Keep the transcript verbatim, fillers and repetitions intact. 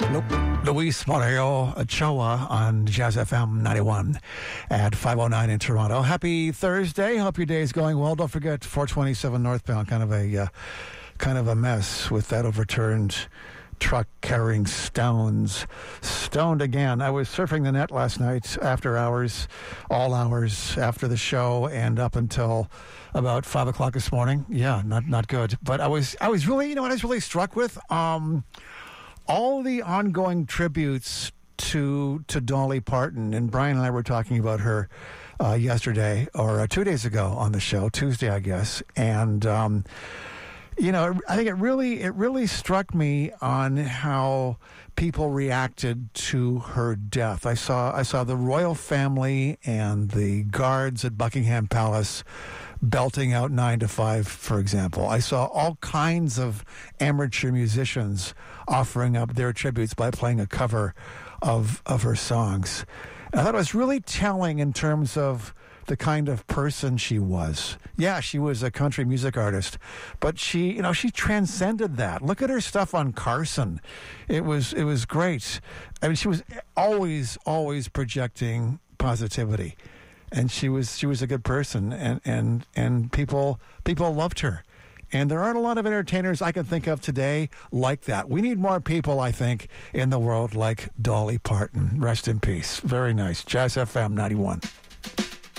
Luis Moreno Ochoa on Jazz F M ninety-one at five oh nine in Toronto. Happy Thursday. Hope your day is going well. Don't forget four twenty-seven northbound, kind of a uh, kind of a mess with that overturned truck carrying stones. Stoned again. I was surfing the net last night after hours, all hours after the show, and up until about five o'clock this morning. Yeah, not not good. But I was I was really, you know what I was really struck with? Um, all the ongoing tributes to to Dolly Parton, and Brian and I were talking about her uh, yesterday or uh, two days ago on the show, Tuesday, I guess, and. Um, You know, I think it really, it really struck me on how people reacted to her death. I saw, I saw the royal family and the guards at Buckingham Palace belting out Nine to Five, for example. I saw all kinds of amateur musicians offering up their tributes by playing a cover of of her songs. And I thought it was really telling in terms of the kind of person she was. Yeah, she was a country music artist, but she, you know, she transcended that. Look at her stuff on Carson. It was, it was great. I mean, she was always, always projecting positivity, and she was, she was a good person, and and and people, people loved her. And there aren't a lot of entertainers I can think of today like that. We need more people, I think, in the world like Dolly Parton. Rest in peace. Very nice. Jazz F M ninety-one.